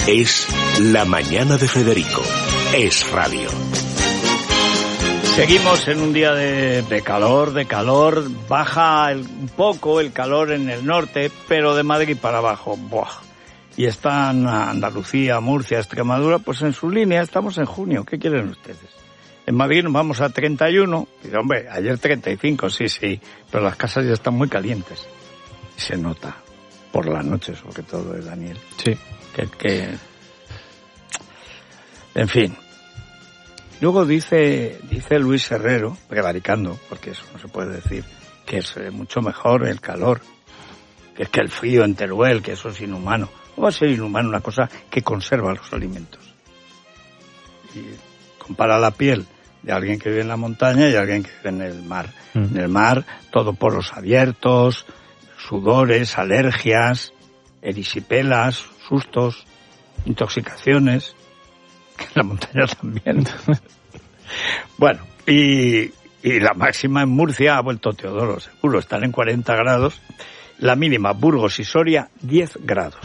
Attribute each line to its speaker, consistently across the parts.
Speaker 1: Es La Mañana de Federico. Es radio.
Speaker 2: Seguimos en un día de calor. Baja un poco el calor en el norte, pero de Madrid para abajo, ¡buah! Y están Andalucía, Murcia, Extremadura, pues en su línea. Estamos en junio. ¿Qué quieren ustedes? En Madrid nos vamos a 31. Dice, hombre, ayer 35, sí, pero las casas ya están muy calientes. Y se nota por la noche, sobre todo, Daniel.
Speaker 3: Sí.
Speaker 2: En fin. Luego dice Luis Herrero, prevaricando, porque eso no se puede decir, que es mucho mejor el calor, que es que el frío en Teruel, que eso es inhumano. ¿Cómo va a ser inhumano una cosa que conserva los alimentos? Y compara la piel de alguien que vive en la montaña y alguien que vive en el mar. En el mar, todo poros abiertos, sudores, alergias, erisipelas, sustos, intoxicaciones. En la montaña también. Bueno, y la máxima en Murcia ha vuelto Teodoro, seguro, están en 40 grados. La mínima, Burgos y Soria, 10 grados.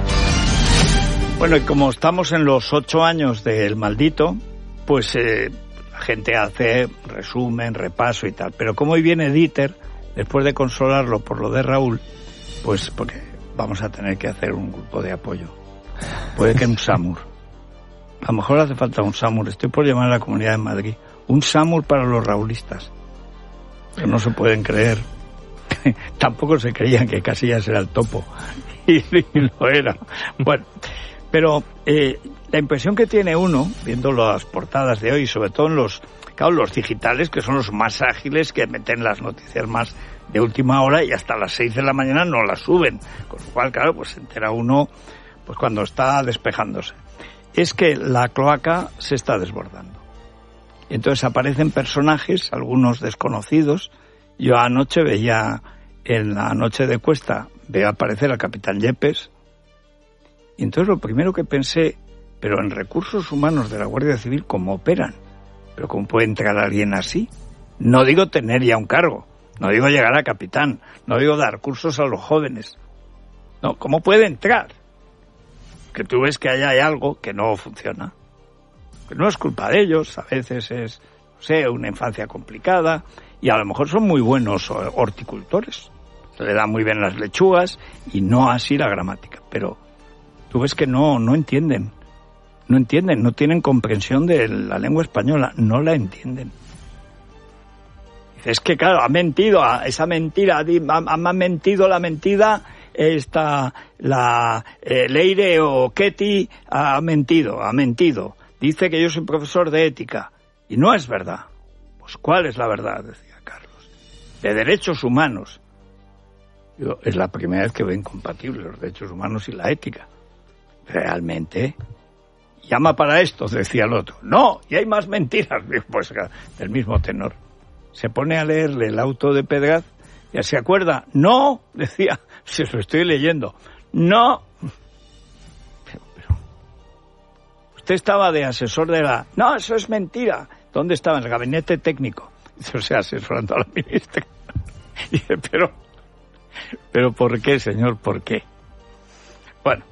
Speaker 2: Bueno, y como estamos en los 8 años del maldito, pues la gente hace resumen, repaso y tal. Pero como hoy viene Dieter, después de consolarlo por lo de Raúl, pues porque vamos a tener que hacer un grupo de apoyo. Puede que un SAMUR. A lo mejor hace falta un SAMUR. Estoy por llamar a la Comunidad de Madrid. Un SAMUR para los raulistas. Pero no se pueden creer. Tampoco se creían que Casillas era el topo. Y lo era. Bueno, pero la impresión que tiene uno, viendo las portadas de hoy, sobre todo en los digitales, que son los más ágiles, que meten las noticias más de última hora y hasta las 6 de la mañana no las suben. Con lo cual, claro, pues se entera uno pues cuando está despejándose. Es que la cloaca se está desbordando. Y entonces aparecen personajes, algunos desconocidos. Yo anoche veía, en la noche de Cuesta, veo aparecer al capitán Yepes. Y entonces lo primero que pensé, pero en recursos humanos de la Guardia Civil, ¿cómo operan? ¿Pero cómo puede entrar alguien así? No digo tener ya un cargo, no digo llegar a capitán, no digo dar cursos a los jóvenes. No, ¿cómo puede entrar? Que tú ves que allá hay algo que no funciona. Que no es culpa de ellos, a veces es, no sé, una infancia complicada, y a lo mejor son muy buenos horticultores. Se le dan muy bien las lechugas, y no así la gramática. Pero tú ves que no entienden. No entienden, no tienen comprensión de la lengua española, no la entienden. Dices que claro, ha mentido, esa mentira, ha mentido la mentira. Leire o Ketty ha mentido. Dice que yo soy profesor de ética. Y no es verdad. Pues ¿cuál es la verdad? Decía Carlos. De derechos humanos. Es la primera vez que veo incompatibles los derechos humanos y la ética. Realmente. Llama para esto, decía el otro. No, y hay más mentiras. Pues del mismo tenor. Se pone a leerle el auto de Pedraz. ¿Ya se acuerda? No, decía, si lo estoy leyendo. No. Pero usted estaba de asesor de la... No, eso es mentira. ¿Dónde estaba? En el gabinete técnico. Dice, o sea, asesorando a la ministra. Dice, pero ¿por qué, señor? ¿Por qué? Bueno,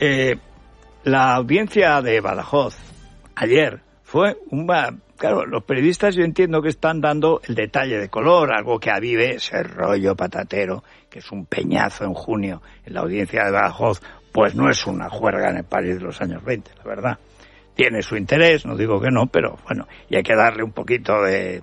Speaker 2: la audiencia de Badajoz ayer fue Claro, los periodistas yo entiendo que están dando el detalle de color, algo que avive ese rollo patatero, que es un peñazo en junio en la audiencia de Badajoz, pues no es una juerga en el París de los años 20, la verdad. Tiene su interés, no digo que no, pero bueno, y hay que darle un poquito de,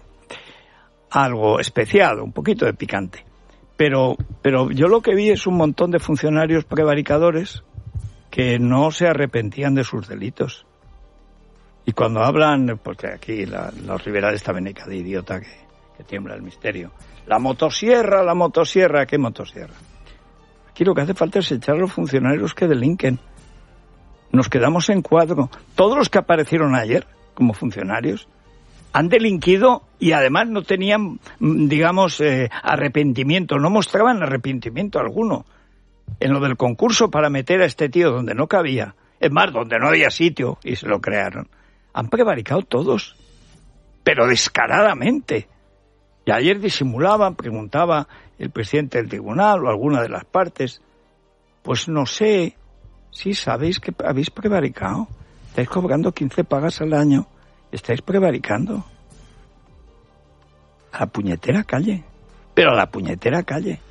Speaker 2: algo especial, un poquito de picante. Pero yo lo que vi es un montón de funcionarios prevaricadores que no se arrepentían de sus delitos. Y cuando hablan, porque aquí los liberales también hay cada idiota que tiembla el misterio. La motosierra, ¿qué motosierra? Aquí lo que hace falta es echar a los funcionarios que delinquen. Nos quedamos en cuadro. Todos los que aparecieron ayer como funcionarios han delinquido y además no tenían, digamos, arrepentimiento, no mostraban arrepentimiento alguno. En lo del concurso para meter a este tío donde no cabía, es más, donde no había sitio, y se lo crearon. Han prevaricado todos, pero descaradamente. Y ayer disimulaban, preguntaba el presidente del tribunal o alguna de las partes, pues no sé, Sí, sabéis que habéis prevaricado. Estáis cobrando 15 pagas al año. Estáis prevaricando. A la puñetera calle. Pero a la puñetera calle.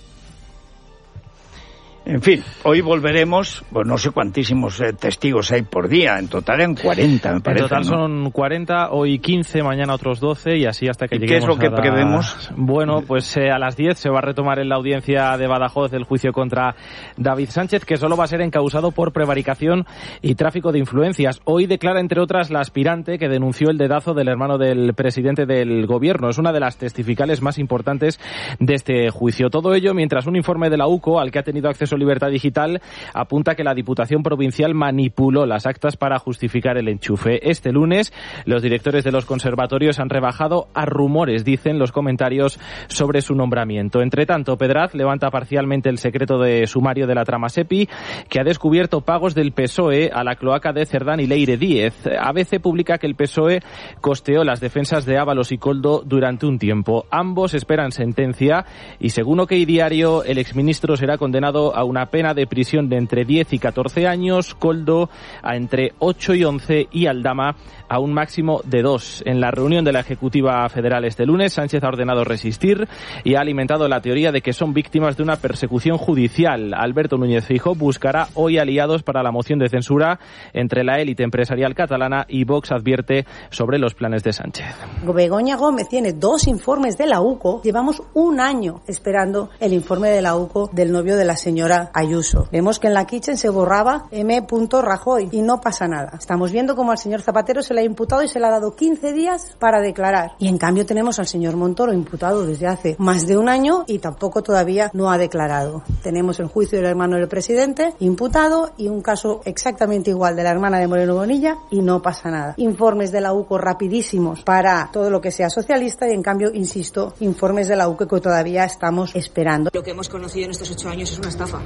Speaker 2: En fin, hoy volveremos, pues no sé cuantísimos testigos hay por día, en total en 40, me parece.
Speaker 3: En total, ¿no? Son 40, hoy 15, mañana otros 12 y así hasta que lleguemos.
Speaker 2: ¿Qué es lo que prevemos?
Speaker 3: Bueno, pues a las 10 se va a retomar en la audiencia de Badajoz el juicio contra David Sánchez, que solo va a ser encausado por prevaricación y tráfico de influencias. Hoy declara, entre otras, la aspirante que denunció el dedazo del hermano del presidente del gobierno. Es una de las testificales más importantes de este juicio. Todo ello mientras un informe de la UCO, al que ha tenido acceso Libertad Digital, apunta que la Diputación Provincial manipuló las actas para justificar el enchufe. Este lunes, los directores de los conservatorios han rebajado a rumores, dicen los comentarios sobre su nombramiento. Entre tanto, Pedraz levanta parcialmente el secreto de sumario de la trama SEPI, que ha descubierto pagos del PSOE a la cloaca de Cerdán y Leire Díez. ABC publica que el PSOE costeó las defensas de Ábalos y Koldo durante un tiempo. Ambos esperan sentencia y, según OK Diario, el exministro será condenado a una pena de prisión de entre 10 y 14 años, Koldo a entre 8 y 11 y Aldama a un máximo de 2. En la reunión de la Ejecutiva Federal este lunes, Sánchez ha ordenado resistir y ha alimentado la teoría de que son víctimas de una persecución judicial. Alberto Núñez Feijóo buscará hoy aliados para la moción de censura entre la élite empresarial catalana y Vox advierte sobre los planes de Sánchez.
Speaker 4: Begoña Gómez tiene 2 informes de la UCO. Llevamos un año esperando el informe de la UCO del novio de la señora Ayuso. Vemos que en la Kitchen se borraba M. Rajoy y no pasa nada. Estamos viendo cómo al señor Zapatero se le ha imputado y se le ha dado 15 días para declarar. Y en cambio tenemos al señor Montoro imputado desde hace más de un año y tampoco todavía no ha declarado. Tenemos el juicio del hermano del presidente imputado y un caso exactamente igual de la hermana de Moreno Bonilla y no pasa nada. Informes de la UCO rapidísimos para todo lo que sea socialista y en cambio, insisto, informes de la UCO que todavía estamos esperando.
Speaker 5: Lo que hemos conocido en estos 8 años es una estafa.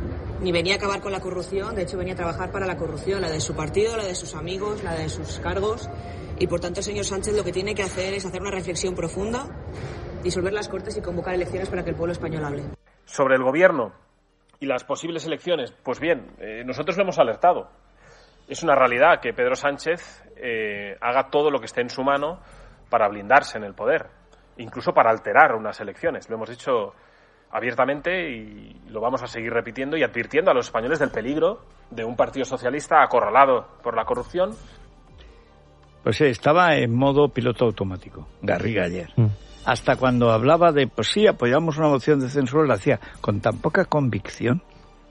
Speaker 5: Ni venía a acabar con la corrupción, de hecho venía a trabajar para la corrupción, la de su partido, la de sus amigos, la de sus cargos. Y por tanto el señor Sánchez lo que tiene que hacer es hacer una reflexión profunda, disolver las Cortes y convocar elecciones para que el pueblo español hable.
Speaker 6: Sobre el gobierno y las posibles elecciones, pues bien, nosotros lo hemos alertado. Es una realidad que Pedro Sánchez haga todo lo que esté en su mano para blindarse en el poder, incluso para alterar unas elecciones. Lo hemos dicho abiertamente y lo vamos a seguir repitiendo y advirtiendo a los españoles del peligro de un partido socialista acorralado por la corrupción.
Speaker 2: Pues estaba en modo piloto automático, Garriga ayer. Hasta cuando hablaba de, pues sí, apoyamos una moción de censura, lo hacía con tan poca convicción.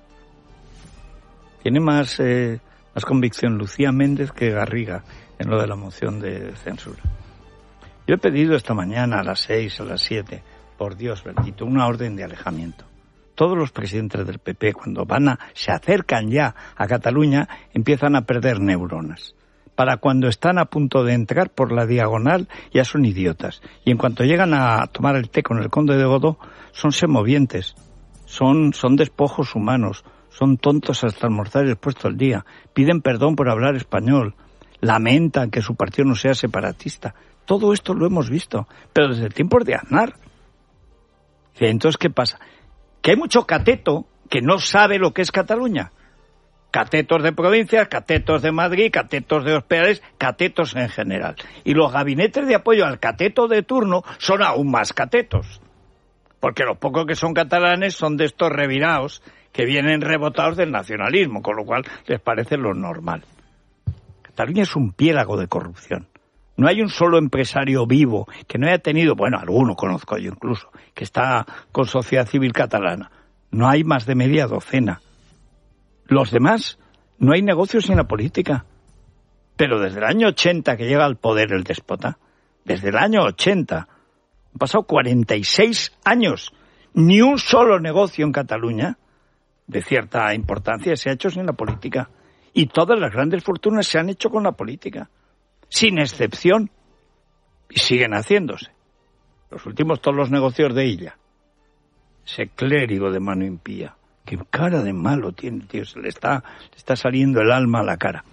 Speaker 2: Tiene más convicción Lucía Méndez que Garriga en lo de la moción de censura. Yo he pedido esta mañana a las 6, a las 7... por Dios bendito, una orden de alejamiento. Todos los presidentes del PP, cuando se acercan ya a Cataluña, empiezan a perder neuronas. Para cuando están a punto de entrar por la diagonal, ya son idiotas. Y en cuanto llegan a tomar el té con el conde de Godó, son semovientes, son despojos humanos, son tontos hasta almorzar y puesto el día, piden perdón por hablar español, lamentan que su partido no sea separatista. Todo esto lo hemos visto, pero desde tiempos de Aznar. Entonces, ¿qué pasa? Que hay mucho cateto que no sabe lo que es Cataluña. Catetos de provincias, catetos de Madrid, catetos de hospitales, catetos en general. Y los gabinetes de apoyo al cateto de turno son aún más catetos. Porque los pocos que son catalanes son de estos revirados que vienen rebotados del nacionalismo, con lo cual les parece lo normal. Cataluña es un piélago de corrupción. No hay un solo empresario vivo que no haya tenido, bueno, alguno conozco yo incluso, que está con sociedad civil catalana. No hay más de media docena. Los demás, no hay negocios sin la política. Pero desde el año 80 que llega al poder el déspota, desde el año 80, han pasado 46 años, ni un solo negocio en Cataluña de cierta importancia se ha hecho sin la política. Y todas las grandes fortunas se han hecho con la política. Sin excepción, y siguen haciéndose. Los últimos, todos los negocios de Illa. Ese clérigo de mano impía. Qué cara de malo tiene, tío, se le está saliendo el alma a la cara.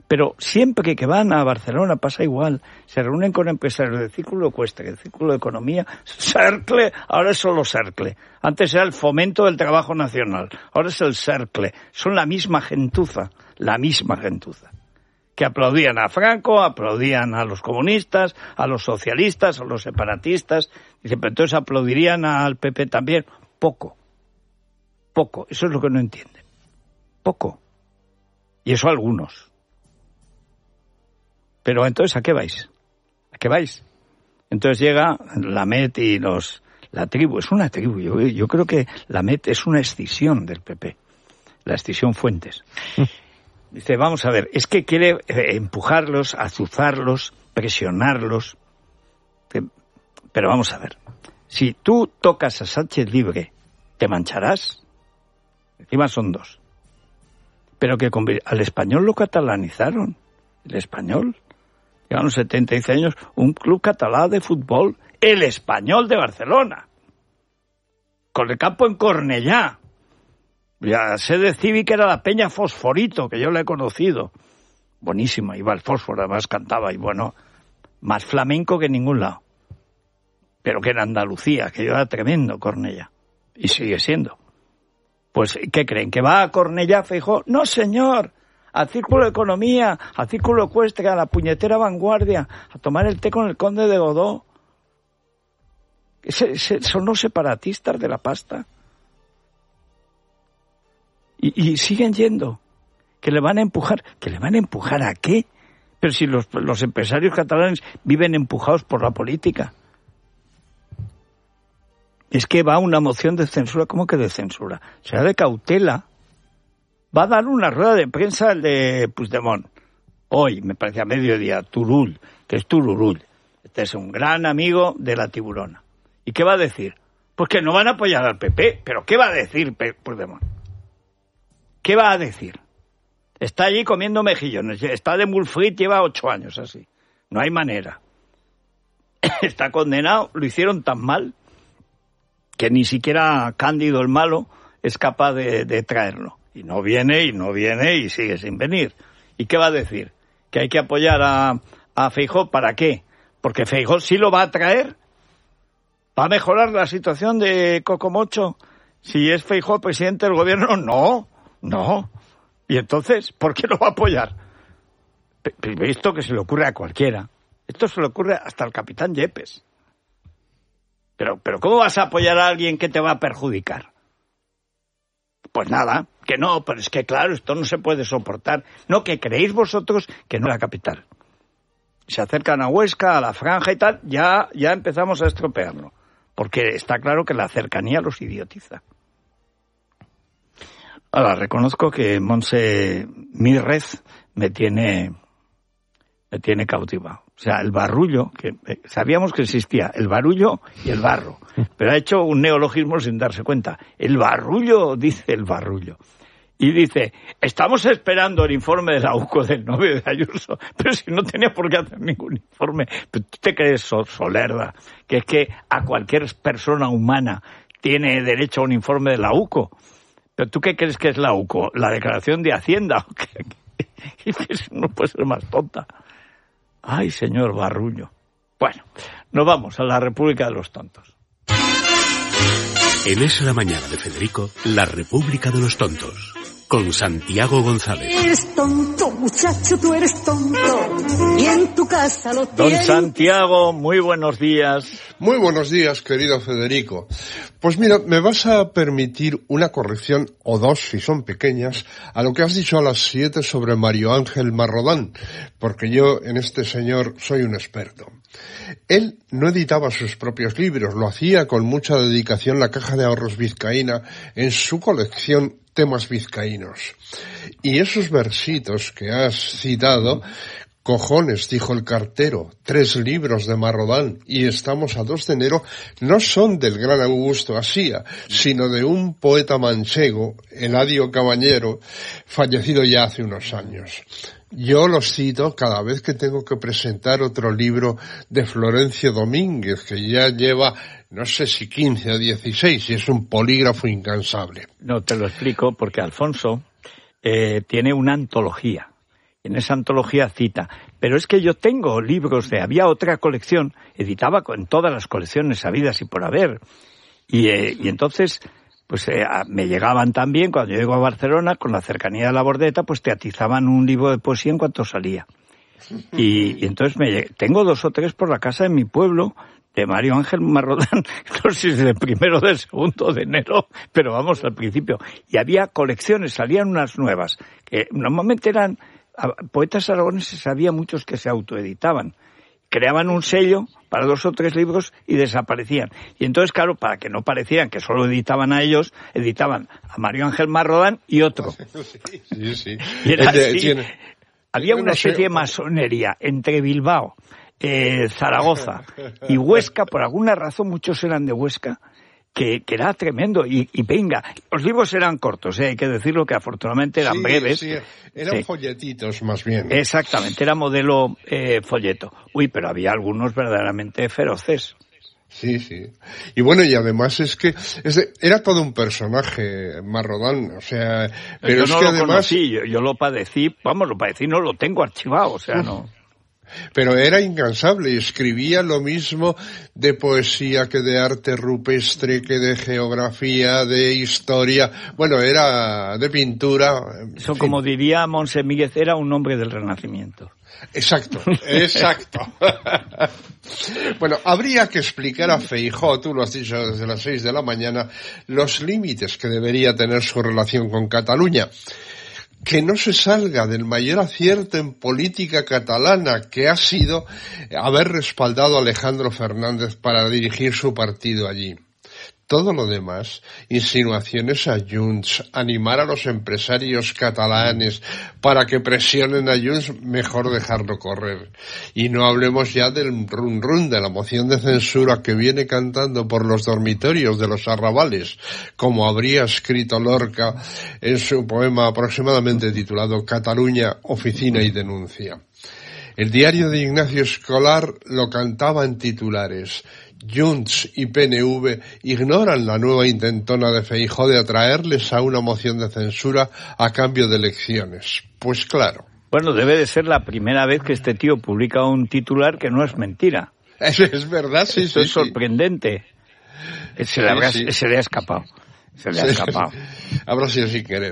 Speaker 2: Pero siempre que van a Barcelona pasa igual. Se reúnen con empresarios del Círculo Ecuestre, del Círculo de Economía, Cercle, ahora es solo Cercle. Antes era el Fomento del Trabajo Nacional, ahora es el Cercle. Son la misma gentuza, que aplaudían a Franco, aplaudían a los comunistas, a los socialistas, a los separatistas. Dice, pero entonces aplaudirían al PP también. Poco. Eso es lo que no entienden. Poco. Y eso algunos. Pero entonces, ¿a qué vais? Entonces llega la MET y la tribu. Es una tribu. Yo creo que la MET es una escisión del PP. La escisión Fuentes. Dice, vamos a ver, es que quiere empujarlos, azuzarlos, presionarlos. Pero vamos a ver. Si tú tocas a Sánchez Libre, ¿te mancharás? Encima son dos. Pero que al Español lo catalanizaron. El Español. Llevan 76 años, un club catalán de fútbol, el Español de Barcelona, con el campo en Cornellá. La sede cívica era la Peña Fosforito, que yo la he conocido. Buenísima, iba al fósforo, además cantaba, y bueno, más flamenco que en ningún lado. Pero que en Andalucía, que yo era tremendo, Cornellá, y sigue siendo. Pues, ¿qué creen? ¿Que va a Cornellá, Feijóo? No, señor. Al Círculo de Economía, al Círculo Ecuestre, a la puñetera Vanguardia, a tomar el té con el conde de Godó. Son los separatistas de la pasta. Y siguen yendo. Que le van a empujar. ¿Que le van a empujar a qué? Pero si los empresarios catalanes viven empujados por la política. Es que va una moción de censura. ¿Cómo que de censura? Será de cautela. Va a dar una rueda de prensa el de Puigdemont. Hoy, me parece a mediodía, Turull, que es Tururull. Este es un gran amigo de la Tiburona. ¿Y qué va a decir? Pues que no van a apoyar al PP. ¿Pero qué va a decir Puigdemont? ¿Qué va a decir? Está allí comiendo mejillones. Está de Mulfrit, lleva 8 años así. No hay manera. Está condenado. Lo hicieron tan mal que ni siquiera Cándido el malo es capaz de traerlo. Y no viene y sigue sin venir. ¿Y qué va a decir? ¿Que hay que apoyar a Feijóo? ¿Para qué? Porque Feijóo sí lo va a traer. ¿Va a mejorar la situación de Cocomocho si es Feijóo presidente del gobierno? No. Y entonces, ¿por qué lo va a apoyar? Esto que se le ocurre a cualquiera. Esto se le ocurre hasta al capitán Yepes. Pero ¿cómo vas a apoyar a alguien que te va a perjudicar? Pues nada, que no, pero es que claro, esto no se puede soportar. No, que creéis vosotros que no es la capital. Se acercan a Huesca, a la Franja y tal, ya empezamos a estropearlo. Porque está claro que la cercanía los idiotiza. Ahora, reconozco que Montse Mírrez me tiene cautivado. O sea, el barrullo, que sabíamos que existía el barullo y el barro, pero ha hecho un neologismo sin darse cuenta. El barullo, dice el barullo. Y dice, estamos esperando el informe de la UCO del novio de Ayuso, pero si no tenía por qué hacer ningún informe. Pero tú te crees, Solerda, que es que a cualquier persona humana tiene derecho a un informe de la UCO. ¿Pero tú qué crees que es la UCO? ¿La declaración de Hacienda? Es que no puede ser más tonta. Ay, señor Barrullo. Bueno, nos vamos a la República de los Tontos.
Speaker 1: En Es la Mañana de Federico, la República de los Tontos, con Santiago González.
Speaker 7: Eres tonto, muchacho, tú eres tonto, y en tu casa lo tienes.
Speaker 2: Don Santiago, muy buenos días.
Speaker 8: Muy buenos días, querido Federico. Pues mira, me vas a permitir una corrección, o dos si son pequeñas, a lo que has dicho a las 7 sobre Mario Ángel Marrodán, porque yo en este señor soy un experto. Él no editaba sus propios libros, lo hacía con mucha dedicación la Caja de Ahorros Vizcaína en su colección Temas Vizcaínos. Y esos versitos que has citado, cojones, dijo el cartero, 3 libros de Marrodán y estamos a 2 de enero, no son del gran Augusto Asía, sino de un poeta manchego, Eladio Caballero, fallecido ya hace unos años. Yo los cito cada vez que tengo que presentar otro libro de Florencio Domínguez, que ya lleva, no sé si 15 o 16, y es un polígrafo incansable.
Speaker 2: No, te lo explico porque Alfonso tiene una antología. En esa antología cita. Pero es que yo tengo libros había otra colección, editaba en todas las colecciones habidas y por haber. Y entonces, pues me llegaban también, cuando yo llego a Barcelona, con la cercanía de la Bordeta, pues te atizaban un libro de poesía en cuanto salía. Y entonces tengo 2 o 3 por la casa de mi pueblo, de Mario Ángel Marrodán, no sé si es del 1 o del 2 de enero, pero vamos al principio. Y había colecciones, salían unas nuevas, que normalmente eran poetas aragoneses, había muchos que se autoeditaban. Creaban un sello para 2 o 3 libros y desaparecían. Y entonces, claro, para que no parecieran que solo editaban a ellos, editaban a Mario Ángel Marrodán y otro.
Speaker 8: Sí.
Speaker 2: Y era así. Había una especie de masonería entre Bilbao, Zaragoza y Huesca. Por alguna razón muchos eran de Huesca, que era tremendo. Y venga, los libros eran cortos, hay que decirlo, que afortunadamente eran breves.
Speaker 8: Sí, eran folletitos más bien.
Speaker 2: Exactamente, era modelo folleto. Uy, pero había algunos verdaderamente feroces.
Speaker 8: Sí. Y bueno, y además es que era todo un personaje, Marrodán, o sea... Pero
Speaker 2: yo
Speaker 8: es
Speaker 2: no
Speaker 8: que
Speaker 2: lo
Speaker 8: además...
Speaker 2: conocí, yo lo padecí, no lo tengo archivado, o sea, no...
Speaker 8: Pero era incansable y escribía lo mismo de poesía que de arte rupestre, que de geografía, de historia, bueno, era de pintura.
Speaker 2: Eso, como diría Monse Míguez, era un hombre del Renacimiento.
Speaker 8: Exacto. Bueno, habría que explicar a Feijóo, tú lo has dicho desde las 6 de la mañana, los límites que debería tener su relación con Cataluña. Que no se salga del mayor acierto en política catalana, que ha sido haber respaldado a Alejandro Fernández para dirigir su partido allí. Todo lo demás, insinuaciones a Junts, animar a los empresarios catalanes para que presionen a Junts, mejor dejarlo correr. Y no hablemos ya del run de la moción de censura que viene cantando por los dormitorios de los arrabales, como habría escrito Lorca en su poema aproximadamente titulado Cataluña, oficina y denuncia. El diario de Ignacio Escolar lo cantaba en titulares. Junts y PNV ignoran la nueva intentona de Feijóo de atraerles a una moción de censura a cambio de elecciones. Pues claro.
Speaker 2: Bueno, debe de ser la primera vez que este tío publica un titular que no es mentira.
Speaker 8: Es verdad, sí.
Speaker 2: Esto es sorprendente. Se le ha escapado.
Speaker 8: Habrá sido sin querer.